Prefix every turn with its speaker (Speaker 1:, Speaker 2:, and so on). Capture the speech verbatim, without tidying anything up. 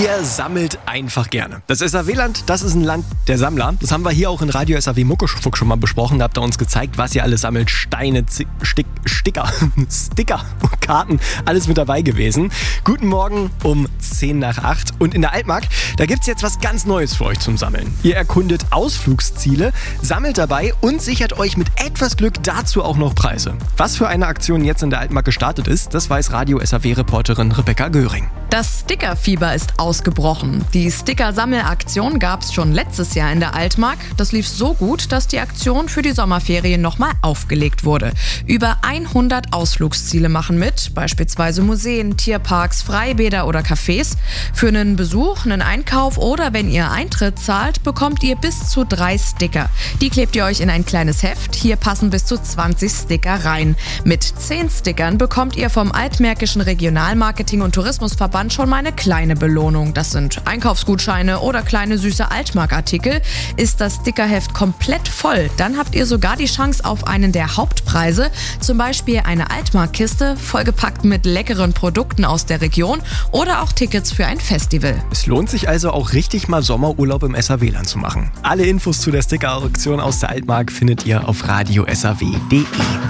Speaker 1: Ihr sammelt einfach gerne. Das S A W-Land, das ist ein Land der Sammler. Das haben wir hier auch in Radio S A W Muckefuck schon mal besprochen. Da habt ihr uns gezeigt, was ihr alles sammelt. Steine, Z- Stick, Sticker, Sticker, Karten, alles mit dabei gewesen. Guten Morgen um zehn nach acht. Und in der Altmark, da gibt's jetzt was ganz Neues für euch zum Sammeln. Ihr erkundet Ausflugsziele, sammelt dabei und sichert euch mit etwas Glück dazu auch noch Preise. Was für eine Aktion jetzt in der Altmark gestartet ist, das weiß Radio S A W-Reporterin Rebecca Göring.
Speaker 2: Das Stickerfieber ist ausgebrochen. Die Sticker-Sammelaktion gab es schon letztes Jahr in der Altmark. Das lief so gut, dass die Aktion für die Sommerferien nochmal aufgelegt wurde. Über hundert Ausflugsziele machen mit, beispielsweise Museen, Tierparks, Freibäder oder Cafés. Für einen Besuch, einen Einkauf oder wenn ihr Eintritt zahlt, bekommt ihr bis zu drei Sticker. Die klebt ihr euch in ein kleines Heft. Hier passen bis zu zwanzig Sticker rein. Mit zehn Stickern bekommt ihr vom Altmärkischen Regionalmarketing- und Tourismusverband schon mal eine kleine Belohnung. Das sind Einkaufsgutscheine oder kleine süße Altmark-Artikel. Ist das Stickerheft komplett voll, dann habt ihr sogar die Chance auf einen der Hauptpreise, zum Beispiel eine Altmark-Kiste, vollgepackt mit leckeren Produkten aus der Region oder auch Tickets für ein Festival.
Speaker 1: Es lohnt sich also auch richtig mal Sommerurlaub im S A W-Land zu machen. Alle Infos zu der Sticker-Auktion aus der Altmark findet ihr auf radio s a w punkt d e.